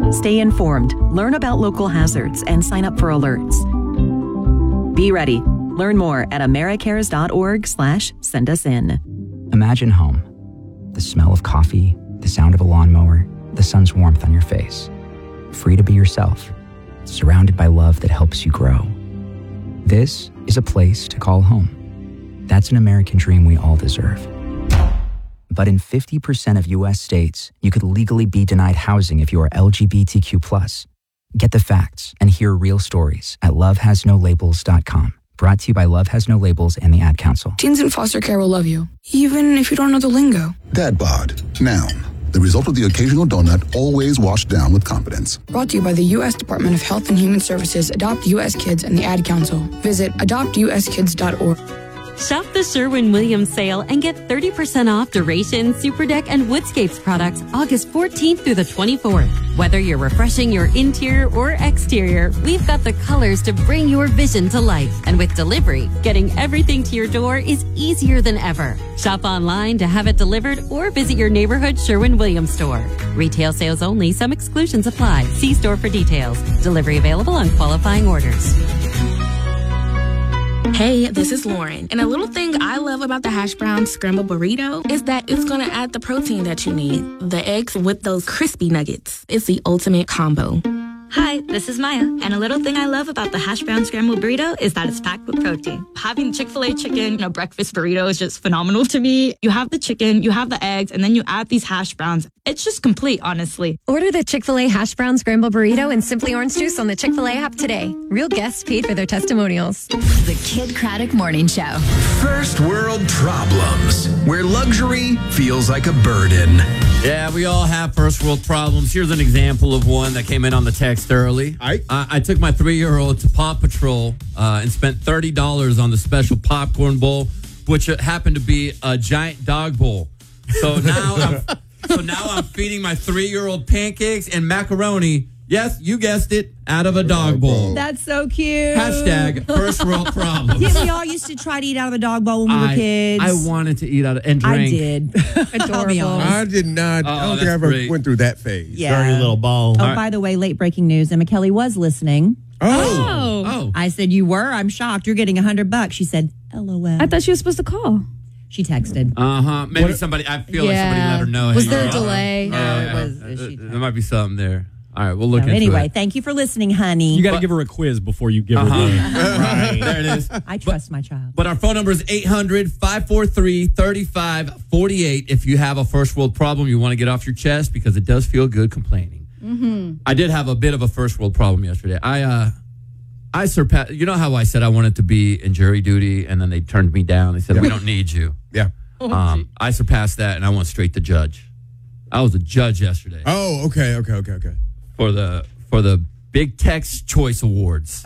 Stay informed, learn about local hazards, and sign up for alerts. Be ready. Learn more at americares.org/sendusin. Imagine home. The smell of coffee, the sound of a lawnmower, the sun's warmth on your face. Free to be yourself, surrounded by love that helps you grow. This is a place to call home. That's an American dream we all deserve. But in 50% of U.S. states, you could legally be denied housing if you are LGBTQ+. Get the facts and hear real stories at lovehasnolabels.com. Brought to you by Love Has No Labels and the Ad Council. Teens in foster care will love you, even if you don't know the lingo. Dad bod, noun. The result of the occasional donut, always washed down with confidence. Brought to you by the U.S. Department of Health and Human Services, Adopt U.S. Kids, and the Ad Council. Visit adoptuskids.org. Shop the Sherwin-Williams sale and get 30% off Duration, Superdeck, and Woodscapes products August 14th through the 24th. Whether you're refreshing your interior or exterior, we've got the colors to bring your vision to life. And with delivery, getting everything to your door is easier than ever. Shop online to have it delivered or visit your neighborhood Sherwin-Williams store. Retail sales only. Some exclusions apply. See store for details. Delivery available on qualifying orders. Hey, this is Lauren. And a little thing I love about the hash brown scrambled burrito is that it's going to add the protein that you need. The eggs with those crispy nuggets. It's the ultimate combo. Hi, this is Maya, and a little thing I love about the hash brown scrambled burrito is that it's packed with protein. Having Chick-fil-A chicken in a breakfast burrito is just phenomenal to me. You have the chicken, you have the eggs, and then you add these hash browns. It's just complete, honestly. Order the Chick-fil-A hash brown scrambled burrito and Simply Orange Juice on the Chick-fil-A app today. Real guests paid for their testimonials. The Kid Craddock Morning Show. First world problems, where luxury feels like a burden. Yeah, we all have first world problems. Here's an example of one that came in on the text early. I took my 3-year-old to Paw Patrol and spent $30 on the special popcorn bowl, which happened to be a giant dog bowl. So now I'm feeding my 3-year-old pancakes and macaroni. Yes, you guessed it, out of a dog bowl. That's so cute. Hashtag first world problems. Yeah, we all used to try to eat out of a dog bowl when we were kids. I wanted to eat out of and drink. I did. Adorable. I did not. I don't think I ever went through that phase. Yeah. Dirty little ball. Oh, by the way, late breaking news. Emma Kelly was listening. Oh. I said, you were? I'm shocked. You're getting $100. She said, LOL. I thought she was supposed to call. She texted. Maybe somebody, I feel like somebody let her know. Was there a delay? There might be something there. All right, we'll look into it. Anyway, thank you for listening, honey. You got to give her a quiz before you give her the... Right, there it is. I trust my child. But our phone number is 800-543-3548 if you have a first world problem you want to get off your chest, because it does feel good complaining. Mm-hmm. I did have a bit of a first world problem yesterday. I surpassed, you know how I said I wanted to be in jury duty and then they turned me down. They said, we don't need you. Yeah. I surpassed that and I went straight to judge. I was a judge yesterday. Oh, okay. For the Big Tex Choice Awards.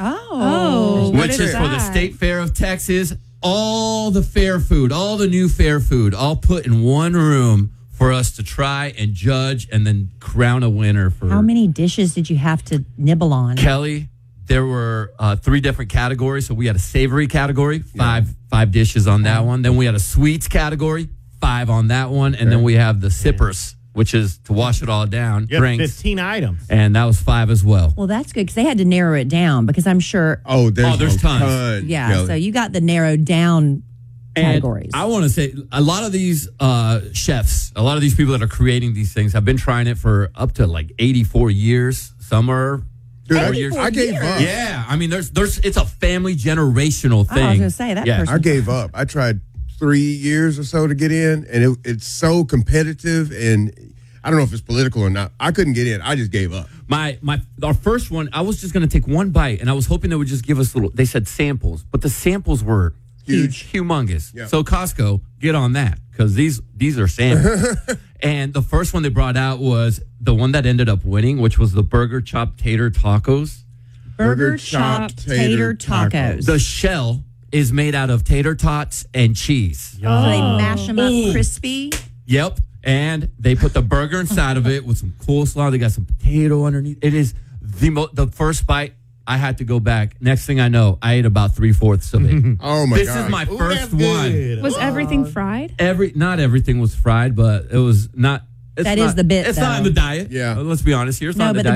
Which is for the State Fair of Texas. All the fair food, all the new fair food, all put in one room for us to try and judge and then crown a winner. For how many dishes did you have to nibble on? Kelly, there were 3 different categories. So we had a savory category, five dishes on that one. Then we had a sweets category, 5 on that one. And then we have the sippers, which is to wash it all down. Drinks. 15 items. And that was 5 as well. Well, that's good because they had to narrow it down because I'm sure. There's tons. Yeah, Kelly. so you got the narrowed down categories. And I want to say a lot of these chefs, a lot of these people that are creating these things have been trying it for up to like 84 years. Some are 4 years. I gave up. Yeah, I mean, there's it's a family generational thing. I was going to say that person. I gave up. I tried 3 years or so to get in, and it's so competitive, and I don't know if it's political or not. I couldn't get in. I just gave up. Our first one, I was just going to take one bite, and I was hoping they would just give us they said samples, but the samples were humongous. Yeah. So Costco, get on that, because these are samples. And the first one they brought out was the one that ended up winning, which was the Burger Chop Tater Tacos. Burger Chop Tater Tacos. The shell is made out of tater tots and cheese. So they mash them up crispy. Yep. And they put the burger inside of it with some coleslaw. They got some potato underneath. It is the first bite. I had to go back. Next thing I know, I ate about 3/4 of it. Oh my God! This is my first one. Was everything fried? Not everything was fried, but it was not. That is the bit. It's not in the diet. Yeah. Let's be honest here. It's not in the but diet.